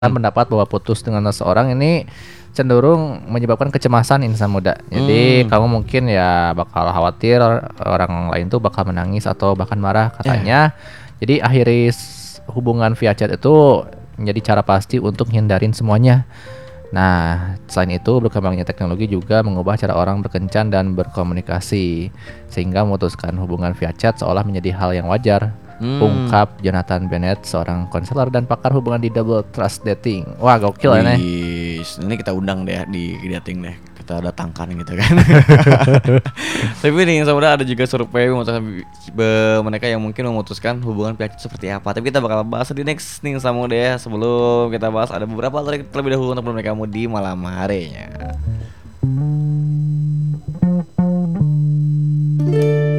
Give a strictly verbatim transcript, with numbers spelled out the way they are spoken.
Hmm. Pendapat bahwa putus dengan seseorang ini cenderung menyebabkan kecemasan insan muda. Jadi Hmm. kamu mungkin ya bakal khawatir orang lain tuh bakal menangis atau bahkan marah Eh. katanya. Jadi akhiri s hubungan via chat itu menjadi cara pasti untuk hindarin semuanya. Nah, selain itu berkembangnya teknologi juga mengubah cara orang berkencan dan berkomunikasi, sehingga memutuskan hubungan via chat seolah menjadi hal yang wajar. Hmm. Ungkap Jonathan Bennett, seorang konselor dan pakar hubungan di Double Trust Dating. Wah, gokil ya nih. Wis, ini kita undang deh di dating deh. Kita datangkan gitu kan. Tapi nih saudara ada juga survei memutuskan mereka yang mungkin memutuskan hubungan via chat seperti apa. Tapi kita bakal bahas di next nih sama deh. Sebelum kita bahas ada beberapa terlebih dahulu untuk menemani kamu di malam harinya.